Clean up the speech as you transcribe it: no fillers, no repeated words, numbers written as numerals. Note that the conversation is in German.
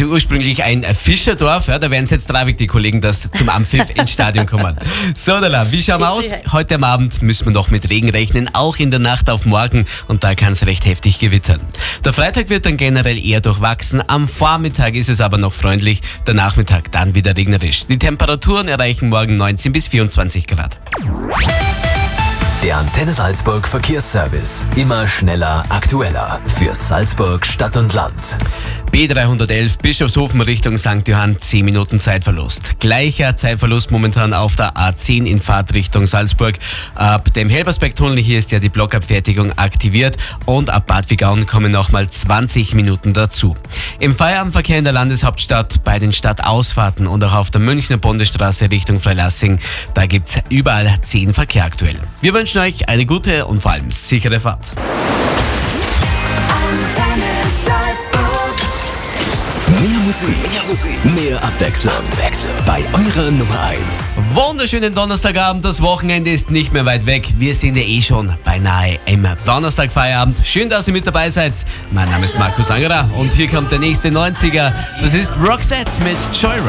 ja ursprünglich ein Fischerdorf. Ja, da werden jetzt traurig, die Kollegen, dass zum Ampfiff ins Stadion kommen. So, Dala, wie schauen wir aus? Heute am Abend müssen wir noch mit Regen rechnen, auch in der Nacht auf morgen. Und da kann es recht heftig gewittern. Der Freitag wird dann generell eher durchwachsen. Am Vormittag ist es aber noch freundlich. Der Nachmittag dann wieder regnerisch. Die Temperaturen erreichen morgen 19 bis 24 Grad. Der Antenne Salzburg Verkehrsservice. Immer schneller, aktueller. Für Salzburg Stadt und Land. B311 Bischofshofen Richtung St. Johann, 10 Minuten Zeitverlust. Gleicher Zeitverlust momentan auf der A10 in Fahrtrichtung Salzburg. Ab dem Helbersberg-Tunnel hier ist ja die Blockabfertigung aktiviert und ab Bad Vigaun kommen nochmal 20 Minuten dazu. Im Feierabendverkehr in der Landeshauptstadt, bei den Stadtausfahrten und auch auf der Münchner Bundesstraße Richtung Freilassing, da gibt's überall 10 Verkehr aktuell. Wir wünschen euch eine gute und vor allem sichere Fahrt. Antenne Salzburg. Mehr Musik, mehr Abwechslung. Bei eurer Nummer 1. Wunderschönen Donnerstagabend, das Wochenende ist nicht mehr weit weg. Wir sind ja eh schon beinahe im Donnerstagfeierabend. Schön, dass ihr mit dabei seid. Mein Name ist Markus Angerer und hier kommt der nächste 90er. Das ist Roxette mit Joyride.